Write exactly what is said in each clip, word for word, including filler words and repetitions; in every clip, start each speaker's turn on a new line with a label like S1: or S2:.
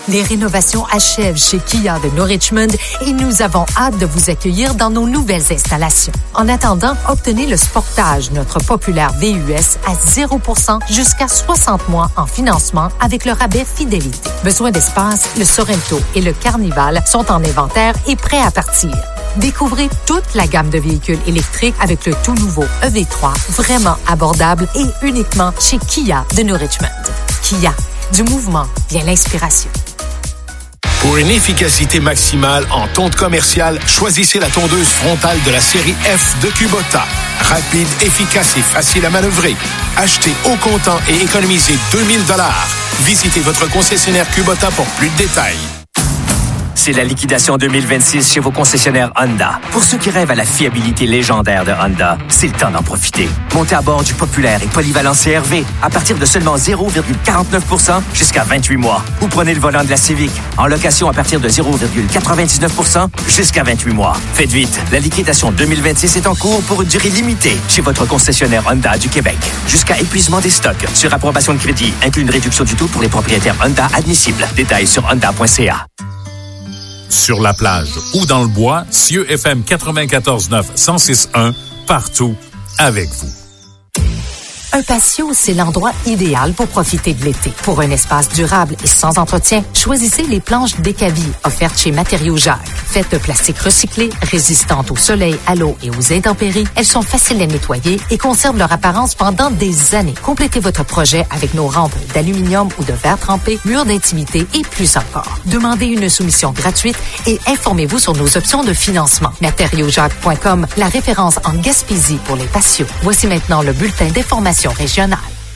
S1: Les rénovations achèvent chez Kia de New Richmond et nous avons hâte de vous accueillir dans nos nouvelles installations. En attendant, obtenez le Sportage, notre populaire V U S, à zéro pour cent jusqu'à soixante mois en financement avec le rabais Fidélité. Besoin d'espace? Le Sorento et le Carnival sont en inventaire et prêts à partir. Découvrez toute la gamme de véhicules électriques avec le tout nouveau E V trois, vraiment abordable et uniquement chez Kia de New Richmond. Kia, du mouvement vient l'inspiration.
S2: Pour une efficacité maximale en tonte commerciale, choisissez la tondeuse frontale de la série F de Kubota. Rapide, efficace et facile à manœuvrer. Achetez au comptant et économisez deux mille dollars. Visitez votre concessionnaire Kubota pour plus de détails.
S3: C'est la liquidation deux mille vingt-six chez vos concessionnaires Honda. Pour ceux qui rêvent à la fiabilité légendaire de Honda, c'est le temps d'en profiter. Montez à bord du populaire et polyvalent C R V à partir de seulement zéro virgule quarante-neuf pour cent jusqu'à vingt-huit mois. Ou prenez le volant de la Civic en location à partir de zéro virgule quatre-vingt-dix-neuf pour cent jusqu'à vingt-huit mois. Faites vite, la liquidation deux mille vingt-six est en cours pour une durée limitée chez votre concessionnaire Honda du Québec. Jusqu'à épuisement des stocks. Sur approbation de crédit, inclut une réduction du taux pour les propriétaires Honda admissibles. Détails sur honda point c a.
S4: Sur la plage ou dans le bois, Cieux F M quatre-vingt-quatorze neuf, cent six un, partout avec vous.
S1: Un patio, c'est l'endroit idéal pour profiter de l'été. Pour un espace durable et sans entretien, choisissez les planches Décavi offertes chez Matériaux Jacques. Faites de plastique recyclé, résistantes au soleil, à l'eau et aux intempéries, elles sont faciles à nettoyer et conservent leur apparence pendant des années. Complétez votre projet avec nos rampes d'aluminium ou de verre trempé, murs d'intimité et plus encore. Demandez une soumission gratuite et informez-vous sur nos options de financement. matériaux jacques point com, la référence en Gaspésie pour les patios. Voici maintenant le bulletin d'information régionale.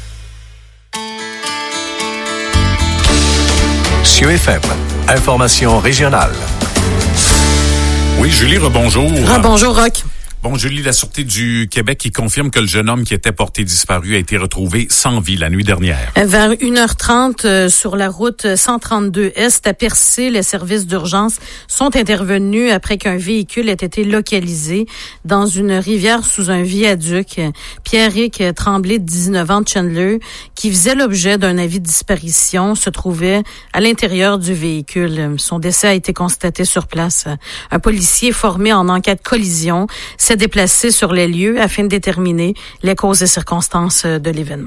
S5: Cieux F M, information régionale.
S4: Oui, Julie, rebonjour.
S6: Rebonjour, Roch.
S4: Bon, Julie, la Sûreté du Québec qui confirme que le jeune homme qui était porté disparu a été retrouvé sans vie la nuit dernière.
S6: Vers une heure trente, euh, sur la route cent trente-deux Est à Percé, les services d'urgence sont intervenus après qu'un véhicule ait été localisé dans une rivière sous un viaduc. Pierre-Éric Tremblay, dix-neuf ans, de Chandler, qui faisait l'objet d'un avis de disparition, se trouvait à l'intérieur du véhicule. Son décès a été constaté sur place. Un policier formé en enquête collision s'est déplacé sur les lieux afin de déterminer les causes et circonstances de l'événement.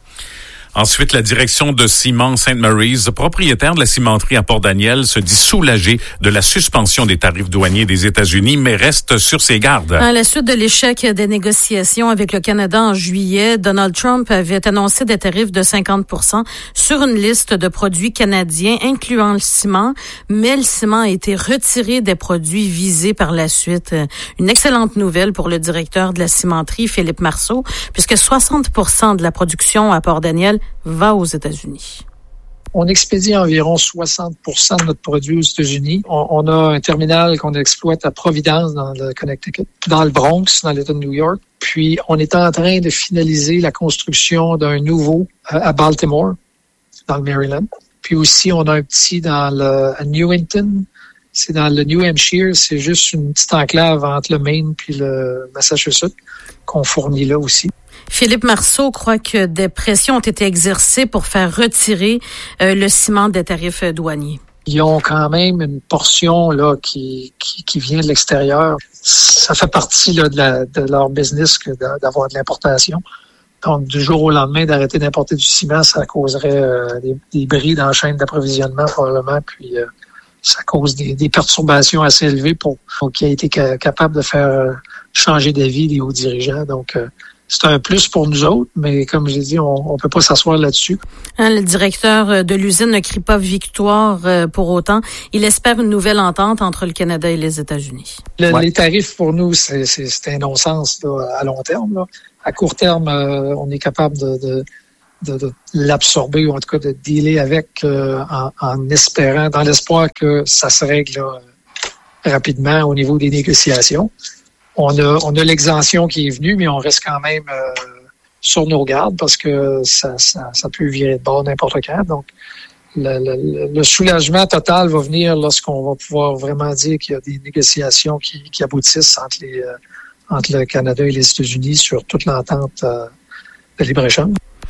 S4: Ensuite, la direction de Ciment Saint Mary's, propriétaire de la cimenterie à Port-Daniel, se dit soulagée de la suspension des tarifs douaniers des États-Unis, mais reste sur ses gardes.
S6: À la suite de l'échec des négociations avec le Canada en juillet, Donald Trump avait annoncé des tarifs de cinquante pour cent sur une liste de produits canadiens, incluant le ciment, mais le ciment a été retiré des produits visés par la suite. Une excellente nouvelle pour le directeur de la cimenterie, Philippe Marceau, puisque soixante pour cent de la production à Port-Daniel va aux États-Unis.
S7: On expédie environ soixante pour cent de notre produit aux États-Unis. On, on a un terminal qu'on exploite à Providence, dans le Connecticut, dans le Bronx, dans l'État de New York. Puis, on est en train de finaliser la construction d'un nouveau à Baltimore, dans le Maryland. Puis aussi, on a un petit dans le à Newington. C'est dans le New Hampshire. C'est juste une petite enclave entre le Maine puis le Massachusetts qu'on fournit là aussi.
S6: Philippe Marceau croit que des pressions ont été exercées pour faire retirer euh, le ciment des tarifs douaniers.
S7: Ils ont quand même une portion là qui qui, qui vient de l'extérieur. Ça fait partie là de, la, de leur business que d'avoir de l'importation. Donc, du jour au lendemain, d'arrêter d'importer du ciment, ça causerait euh, des, des bris dans la chaîne d'approvisionnement probablement, puis euh, ça cause des, des perturbations assez élevées pour, pour qui a été ca- capable de faire euh, changer d'avis les hauts dirigeants. Donc, euh, c'est un plus pour nous autres, mais comme j'ai dit, on ne peut pas s'asseoir là-dessus.
S6: Hein, le directeur de l'usine ne crie pas victoire euh, pour autant. Il espère une nouvelle entente entre le Canada et les États-Unis.
S7: Le,
S6: ouais.
S7: Les tarifs, pour nous, c'est, c'est, c'est un non-sens là, à long terme. Là. À court terme, euh, on est capable de, de, de, de l'absorber, ou en tout cas de dealer avec euh, en, en espérant, dans l'espoir que ça se règle là, rapidement au niveau des négociations. On a, on a l'exemption qui est venue, mais on reste quand même euh, sur nos gardes parce que ça, ça, ça peut virer de bord n'importe quand. Donc, le, le, le soulagement total va venir lorsqu'on va pouvoir vraiment dire qu'il y a des négociations qui, qui aboutissent entre, les, euh, entre le Canada et les États-Unis sur toute l'entente euh, de libre-échange.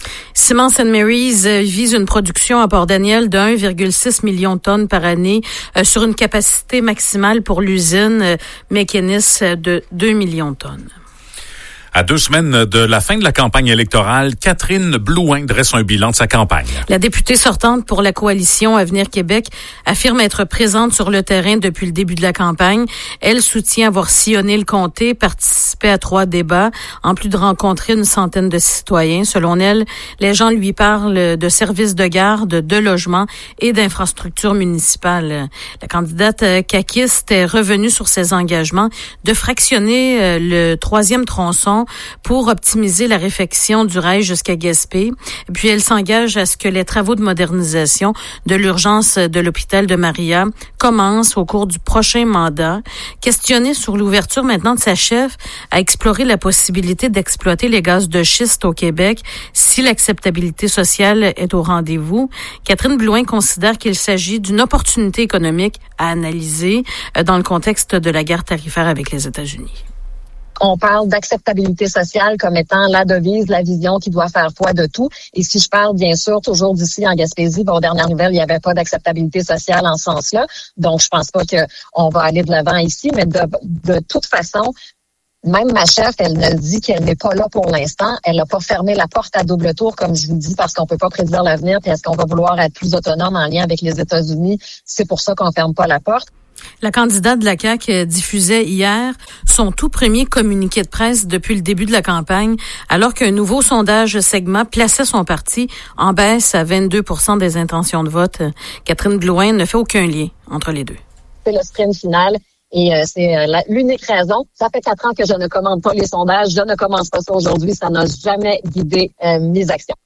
S6: Ciment Saint Mary's vise une production à Port-Daniel de un virgule six million de tonnes par année euh, sur une capacité maximale pour l'usine euh, Mécanis de deux millions de tonnes.
S4: À deux semaines de la fin de la campagne électorale, Catherine Blouin dresse un bilan de sa campagne.
S6: La députée sortante pour la coalition Avenir Québec affirme être présente sur le terrain depuis le début de la campagne. Elle soutient avoir sillonné le comté, participé à trois débats, en plus de rencontrer une centaine de citoyens. Selon elle, les gens lui parlent de services de garde, de logement et d'infrastructures municipales. La candidate caquiste est revenue sur ses engagements de fractionner le troisième tronçon pour optimiser la réfection du rail jusqu'à Gaspé. Puis elle s'engage à ce que les travaux de modernisation de l'urgence de l'hôpital de Maria commencent au cours du prochain mandat. Questionnée sur l'ouverture maintenant de sa chef à explorer la possibilité d'exploiter les gaz de schiste au Québec si l'acceptabilité sociale est au rendez-vous, Catherine Blouin considère qu'il s'agit d'une opportunité économique à analyser dans le contexte de la guerre tarifaire avec les États-Unis.
S8: On parle d'acceptabilité sociale comme étant la devise, la vision qui doit faire foi de tout. Et si je parle, bien sûr, toujours d'ici en Gaspésie, bon, aux dernières nouvelles, il n'y avait pas d'acceptabilité sociale en ce sens-là. Donc, je pense pas qu'on va aller de l'avant ici. Mais de, de toute façon, même ma chef, elle ne dit qu'elle n'est pas là pour l'instant. Elle n'a pas fermé la porte à double tour, comme je vous dis, parce qu'on peut pas prédire l'avenir. Puis est-ce qu'on va vouloir être plus autonome en lien avec les États-Unis? C'est pour ça qu'on ferme pas la porte.
S6: La candidate de la C A Q diffusait hier son tout premier communiqué de presse depuis le début de la campagne, alors qu'un nouveau sondage segment plaçait son parti en baisse à vingt-deux pour cent des intentions de vote. Catherine Blouin ne fait aucun lien entre les deux.
S8: C'est le sprint final. Et euh, c'est euh, la, l'unique raison. Ça fait quatre ans que je ne commande pas les sondages. Je ne commence pas ça aujourd'hui. Ça n'a jamais guidé euh, mes actions.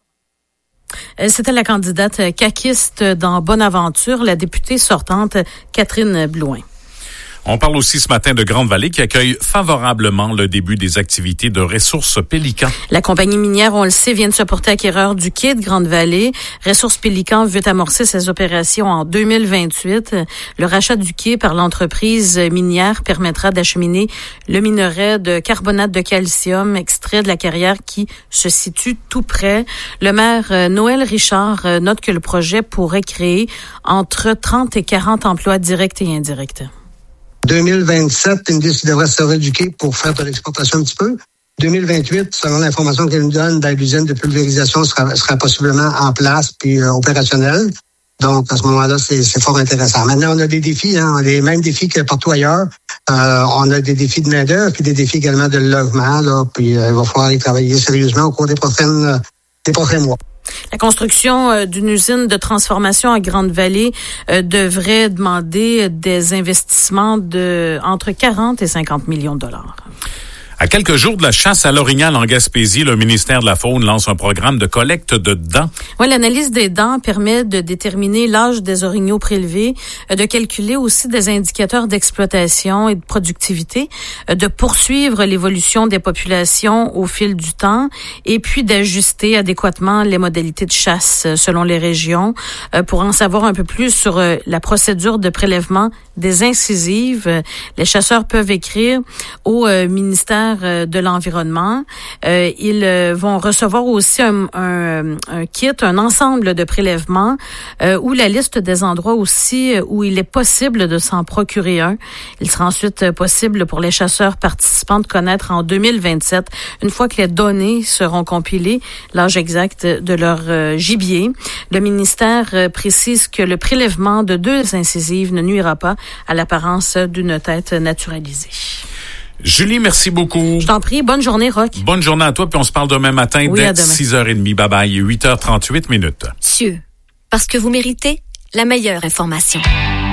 S6: C'était la candidate caquiste dans Bonaventure, la députée sortante Catherine Blouin.
S4: On parle aussi ce matin de Grande-Vallée qui accueille favorablement le début des activités de ressources Pélican.
S6: La compagnie minière, on le sait, vient de se porter acquéreur du quai de Grande-Vallée. Ressources Pélican veut amorcer ses opérations en deux mille vingt-huit. Le rachat du quai par l'entreprise minière permettra d'acheminer le minerai de carbonate de calcium extrait de la carrière qui se situe tout près. Le maire Noël Richard note que le projet pourrait créer entre trente et quarante emplois directs et indirects.
S9: deux mille vingt-sept, Indus devrait se servir du quai pour faire de l'exportation un petit peu. deux mille vingt-huit, selon l'information qu'elle nous donne, l'usine de pulvérisation sera, sera possiblement en place puis euh, opérationnelle. Donc, à ce moment-là, c'est, c'est fort intéressant. Maintenant, on a des défis, hein, on a les mêmes défis que partout ailleurs. Euh, on a des défis de main-d'œuvre puis des défis également de logement. Là, puis euh, il va falloir y travailler sérieusement au cours des prochaines, euh, des prochains mois.
S6: La construction euh, d'une usine de transformation à Grande-Vallée euh, devrait demander des investissements de entre quarante et cinquante millions de dollars.
S4: À quelques jours de la chasse à l'orignal en Gaspésie, le ministère de la Faune lance un programme de collecte de dents.
S6: Oui, l'analyse des dents permet de déterminer l'âge des orignaux prélevés, de calculer aussi des indicateurs d'exploitation et de productivité, de poursuivre l'évolution des populations au fil du temps et puis d'ajuster adéquatement les modalités de chasse selon les régions. Pour en savoir un peu plus sur la procédure de prélèvement des incisives, les chasseurs peuvent écrire au ministère de l'Environnement. Euh, ils vont recevoir aussi un, un, un kit, un ensemble de prélèvements euh, ou la liste des endroits aussi où il est possible de s'en procurer un. Il sera ensuite possible pour les chasseurs participants de connaître en deux mille vingt-sept, une fois que les données seront compilées, l'âge exact de leur euh, gibier. Le ministère euh, précise que le prélèvement de deux incisives ne nuira pas à l'apparence d'une tête naturalisée.
S4: Julie, merci beaucoup.
S6: Je t'en prie. Bonne journée, Roch.
S4: Bonne journée à toi, puis on se parle demain matin
S6: oui,
S4: dès six heures trente. Bye bye, huit heures trente-huit minutes.
S10: Cieux, parce que vous méritez la meilleure information.